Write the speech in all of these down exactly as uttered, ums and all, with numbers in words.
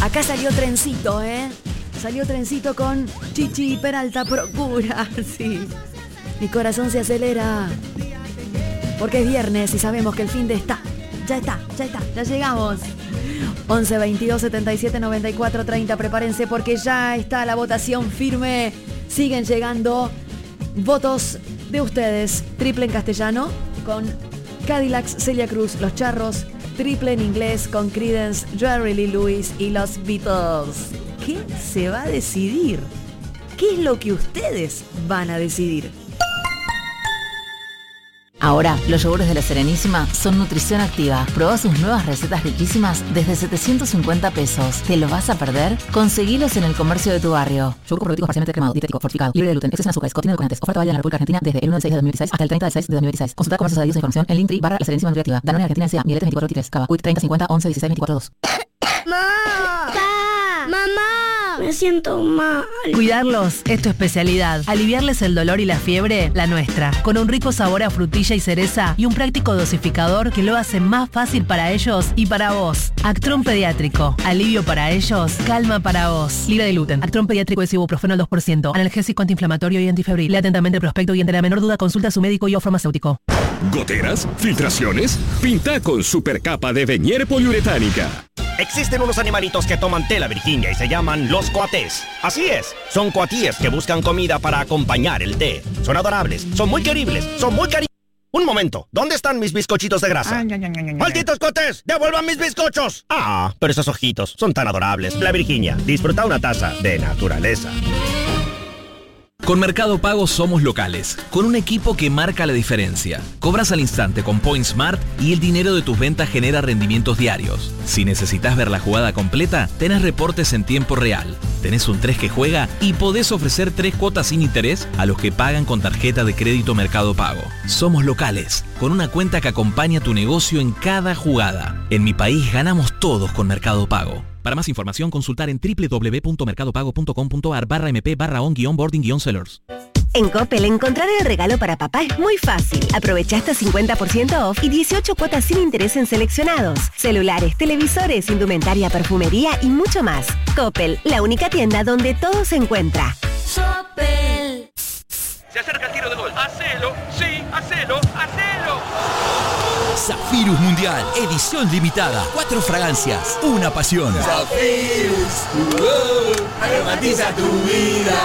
Acá salió Trencito, ¿eh? Salió Trencito con Chichi Peralta Procura. Sí. Mi corazón se acelera. Porque es viernes y sabemos que el fin de está. Ya está, ya está, ya llegamos. once, veintidós, setenta y siete, noventa y cuatro, treinta. Prepárense porque ya está la votación firme. Siguen llegando votos de ustedes. Triple en castellano con Cadillacs, Celia Cruz, Los Charros. Triple en inglés con Creedence, Jerry Lee Lewis y los Beatles. ¿Qué se va a decidir? ¿Qué es lo que ustedes van a decidir? Ahora, los yogures de La Serenísima son nutrición activa. Probá sus nuevas recetas riquísimas desde setecientos cincuenta pesos. ¿Te lo vas a perder? Conseguilos en el comercio de tu barrio. Yogur probiótico parcialmente cremado, dietético, fortificado, libre de gluten, exceso en azúcares, contiene edulcorantes. Oferta válida en la República Argentina desde el uno del seis de dos mil dieciséis hasta el treinta del seis de dos mil dieciséis. Consulta comercios adheridos a información en Linktree barra La Serenísima Nutriactiva. Danone Argentina S A, Miletes veinticuatro veintitrés, Cava, Quick treinta cincuenta once dieciséis veinticuatro dos. ¡Mamá! ¡Mamá! Me siento mal. Cuidarlos es tu especialidad. Aliviarles el dolor y la fiebre, la nuestra. Con un rico sabor a frutilla y cereza y un práctico dosificador que lo hace más fácil para ellos y para vos. Actron Pediátrico. Alivio para ellos, calma para vos. Libre de gluten. Actron Pediátrico es ibuprofeno al dos por ciento. Analgésico, antiinflamatorio y antifebril. Lea atentamente el prospecto y ante la menor duda consulta a su médico y o farmacéutico. ¿Goteras? ¿Filtraciones? Pinta con supercapa de Venier poliuretánica. Existen unos animalitos que toman tela Virginia y se llaman los coatés. Así es, son coatíes que buscan comida para acompañar el té. Son adorables, son muy queribles, son muy cari... Un momento, ¿dónde están mis bizcochitos de grasa? Ay, ay, ay, ay, ¡malditos coatés! ¡Devuelvan mis bizcochos! Ah, pero esos ojitos son tan adorables. La Virginia, disfruta una taza de naturaleza. Con Mercado Pago somos locales, con un equipo que marca la diferencia. Cobras al instante con Point Smart y el dinero de tus ventas genera rendimientos diarios. Si necesitas ver la jugada completa, tenés reportes en tiempo real. Tenés un tres que juega y podés ofrecer tres cuotas sin interés a los que pagan con tarjeta de crédito Mercado Pago. Somos locales, con una cuenta que acompaña tu negocio en cada jugada. En mi país ganamos todos con Mercado Pago. Para más información, consultar en doble u doble u doble u punto mercado pago punto com punto a r barra m p barra on guión boarding guión sellers. En Coppel, encontrar el regalo para papá es muy fácil. Aprovecha hasta cincuenta por ciento off y dieciocho cuotas sin interés en seleccionados. Celulares, televisores, indumentaria, perfumería y mucho más. Coppel, la única tienda donde todo se encuentra. Coppel. Se acerca el tiro de gol. ¡Hacelo! ¡Sí! ¡Hacelo! ¡Hacelo! Zafirus Mundial, edición limitada. Cuatro fragancias, una pasión. Zafirus, uh, aromatiza tu vida.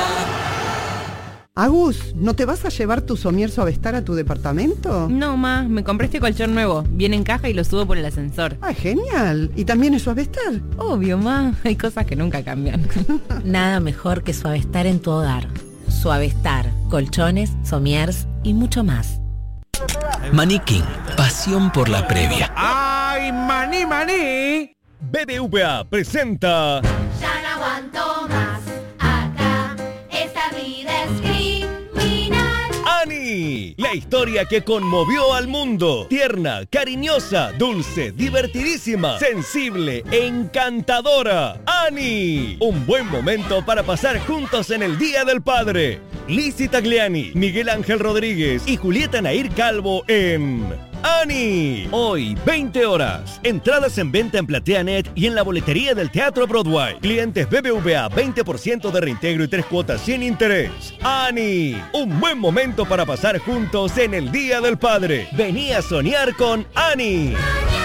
Agus, ¿no te vas a llevar tu somier Suavestar a tu departamento? No, ma, me compré este colchón nuevo. Viene en caja y lo subo por el ascensor. ¡Ah, genial! ¿Y también es Suavestar? Obvio, ma, hay cosas que nunca cambian. Nada mejor que Suavestar en tu hogar. Suavestar, colchones, somiers y mucho más. Maniquín, pasión por la previa. ¡Ay, maní, maní! B B V A presenta... Ya no aguanto más, acá, esta vida es criminal. ¡Annie! La historia que conmovió al mundo. Tierna, cariñosa, dulce, divertidísima, sensible, encantadora. ¡Annie! Un buen momento para pasar juntos en el Día del Padre. Lizzy Tagliani, Miguel Ángel Rodríguez y Julieta Nair Calvo en Annie. Hoy, veinte horas. Entradas en venta en PlateaNet y en la boletería del Teatro Broadway. Clientes B B V A, veinte por ciento de reintegro y tres cuotas sin interés. Annie, un buen momento para pasar juntos en el Día del Padre. Vení a soñar con Annie.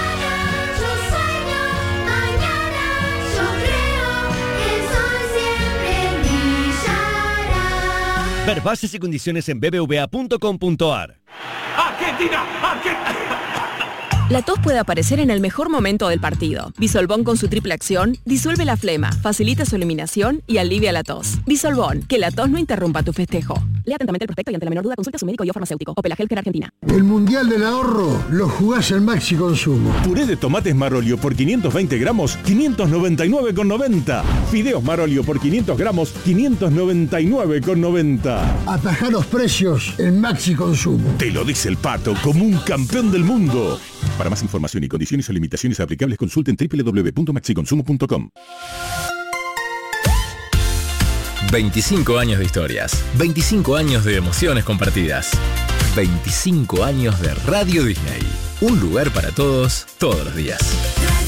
Ver bases y condiciones en b b v a punto com punto a r. ¡Argentina! ¡Argentina! La tos puede aparecer en el mejor momento del partido. Bisolbón con su triple acción disuelve la flema, facilita su eliminación y alivia la tos. Bisolbón, que la tos no interrumpa tu festejo. Lea atentamente el prospecto y ante la menor duda consulte a su médico y o farmacéutico. Opel Healthcare Argentina. El Mundial del Ahorro lo jugás en Maxi Consumo. Puré de tomates Marolio por quinientos veinte gramos, quinientos noventa y nueve con noventa. Fideos Marolio por quinientos gramos, quinientos noventa y nueve con noventa. Atajá los precios en Maxi Consumo. Te lo dice el Pato como un campeón del mundo. Para más información y condiciones o limitaciones aplicables, consulten doble u doble u doble u punto maxi consumo punto com. veinticinco años de historias, veinticinco años de emociones compartidas, veinticinco años de Radio Disney. Un lugar para todos, todos los días.